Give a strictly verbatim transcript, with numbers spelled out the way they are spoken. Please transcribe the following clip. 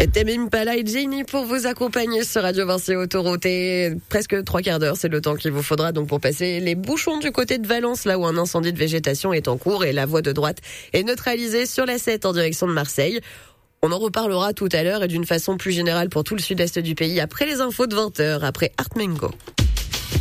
Tame Impala et Jenny pour vous accompagner sur Radio Vinci Autoroute. Et presque trois quarts d'heure, c'est le temps qu'il vous faudra donc pour passer les bouchons du côté de Valence, là où un incendie de végétation est en cours et la voie de droite est neutralisée sur la sept en direction de Marseille. On en reparlera tout à l'heure et d'une façon plus générale pour tout le sud-est du pays après les infos de vingt heures, après Art Mengo.